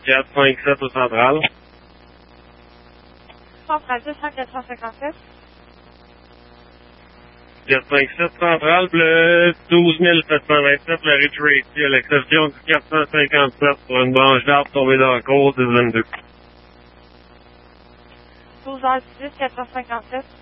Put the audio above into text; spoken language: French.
457 au central. Central 200 457. 457 central, le 12 727, la rue Tracy, à l'exception du 457 pour une branche d'arbre tombée dans la cour du 22. 12h18 457.